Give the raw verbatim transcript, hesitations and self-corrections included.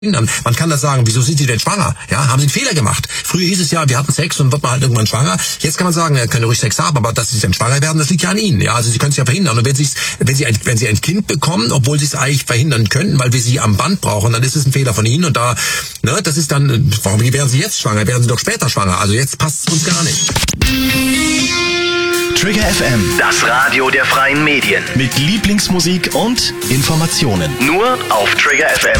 Man kann das sagen, wieso sind Sie denn schwanger? Ja, haben Sie einen Fehler gemacht? Früher hieß es ja, wir hatten Sex und wird man halt irgendwann schwanger. Jetzt kann man sagen, er können ruhig Sex haben, aber dass Sie dann schwanger werden, das liegt ja an Ihnen. Ja, also Sie können es ja verhindern. Und wenn Sie wenn Sie ein, wenn Sie ein Kind bekommen, obwohl Sie es eigentlich verhindern könnten, weil wir Sie am Band brauchen, dann ist es ein Fehler von Ihnen. Und da, ne, das ist dann, warum werden Sie jetzt schwanger? Werden Sie doch später schwanger? Also jetzt passt es uns gar nicht. Trigger F M, das Radio der freien Medien. mit Lieblingsmusik und Informationen. Nur auf Trigger F M.